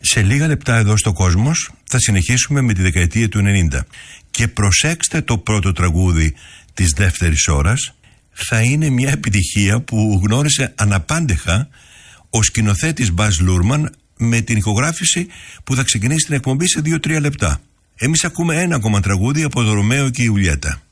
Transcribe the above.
Σε λίγα λεπτά εδώ στο Κόσμος θα συνεχίσουμε με τη δεκαετία του 90. Και προσέξτε το πρώτο τραγούδι της δεύτερης ώρας. Θα είναι μια επιτυχία που γνώρισε αναπάντεχα ο σκηνοθέτης Μπαζ Λούρμαν με την ηχογράφηση που θα ξεκινήσει την εκπομπή σε 2-3 λεπτά. Εμείς ακούμε ένα ακόμα τραγούδι από το Ρωμαίο και η Ιουλιέτα.